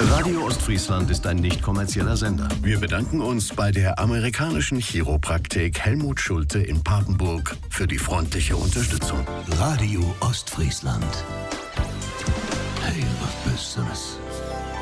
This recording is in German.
Radio Ostfriesland ist ein nicht kommerzieller Sender. Wir bedanken uns bei der amerikanischen Chiropraktik Helmut Schulte in Papenburg für die freundliche Unterstützung. Radio Ostfriesland. Heel wat Besseres.